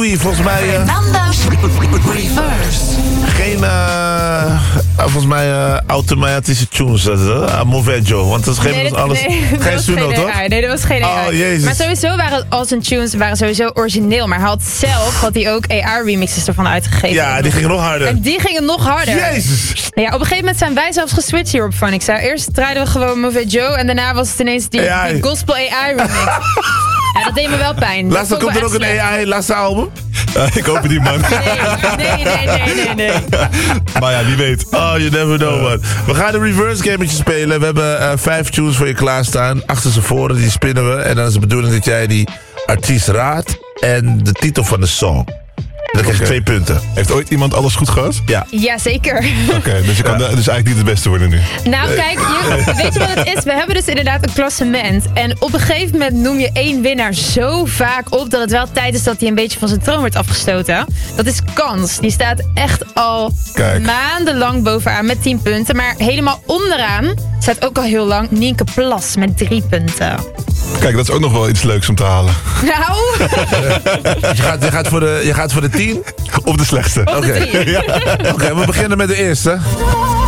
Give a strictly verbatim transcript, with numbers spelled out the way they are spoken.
Louis, volgens mij... Uh, Fernando's Reverse. geen, uh, volgens mij, uh, automatische tunes. Uh, Movejo, want dat is geen Nee, dat, alles... nee, dat geen was Suno, geen toch? A I. Nee, dat was geen A I. Oh, jezus. Maar sowieso waren al zijn tunes waren sowieso origineel. Maar hij had zelf had hij ook A R-remixes ervan uitgegeven. Ja, die gingen nog harder. En die gingen nog harder. Jezus! Ja, op een gegeven moment zijn wij zelfs geswitcht hier op Funnixa. Eerst draaiden we gewoon Move Joe en daarna was het ineens die, A I. die gospel A I remix. Ja, dat deed me wel pijn. Laatst Dat vond komt ik er wel ook een echt A I, laatste album. Uh, ik hoop het niet, man. slecht. Nee, nee, nee, nee, nee. nee. Maar ja, wie weet. Oh, you never know, man. We gaan een reverse gametje spelen. We hebben uh, vijf tunes voor je klaarstaan. Achter ze voren, die spinnen we. En dan is de bedoeling dat jij die artiest raadt en de titel van de song. Dan krijg je Oké. twee punten. Heeft ooit iemand alles goed gehad? Ja. Jazeker. Oké, dus je kan de- dus eigenlijk niet het beste worden nu. Nou, kijk, je, weet je wat het is? We hebben dus inderdaad een klassement. En op een gegeven moment noem je één winnaar zo vaak op dat het wel tijd is dat hij een beetje van zijn troon wordt afgestoten. Dat is Kans. Die staat echt al Kijk. maandenlang bovenaan met tien punten. Maar helemaal onderaan staat ook al heel lang Nienke Plas met drie punten. Kijk, dat is ook nog wel iets leuks om te halen. Nou, Je gaat, je gaat, voor, de, je gaat voor de tien? Of de slechtste. op de Oké. drie. Oké, we beginnen met de eerste.